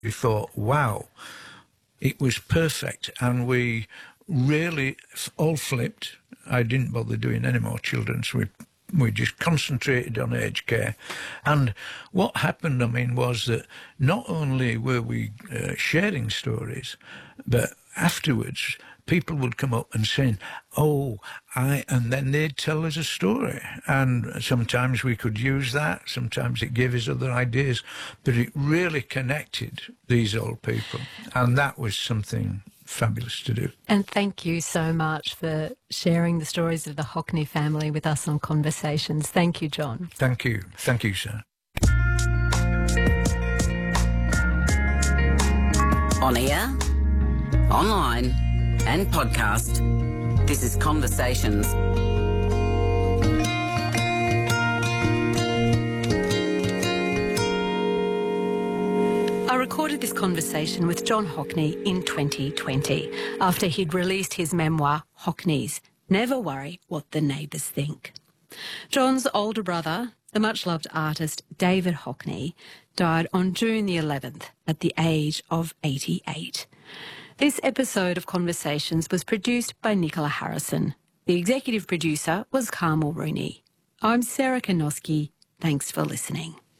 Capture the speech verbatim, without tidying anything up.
We thought, wow, it was perfect, and we really all flipped. I didn't bother doing any more children, so we we just concentrated on aged care. And what happened, I mean, was that not only were we uh, sharing stories, but afterwards people would come up and say, oh, I, and then they'd tell us a story. And sometimes we could use that, sometimes it gave us other ideas, but it really connected these old people. And that was something fabulous to do. And thank you so much for sharing the stories of the Hockney family with us on Conversations. Thank you, John. Thank you. Thank you, sir. On air, online and podcast, this is Conversations. I recorded this conversation with John Hockney in twenty twenty after he'd released his memoir, Hockneys, Never Worry What the Neighbours Think. John's older brother, the much-loved artist David Hockney, died on June the eleventh at the age of eighty-eight. This episode of Conversations was produced by Nicola Harrison. The executive producer was Carmel Rooney. I'm Sarah Kanoski. Thanks for listening.